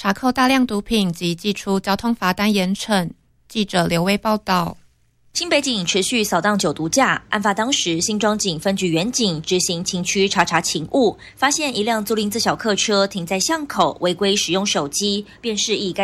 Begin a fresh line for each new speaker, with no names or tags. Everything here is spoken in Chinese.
查扣大量毒品及祭出交通罚单严惩。记者刘威报道。
新北警持续扫荡酒毒驾，案发当时，新庄警分局员警执行情区查勤务，发现一辆租赁自小客车停在巷口，违规使用手机，便示意该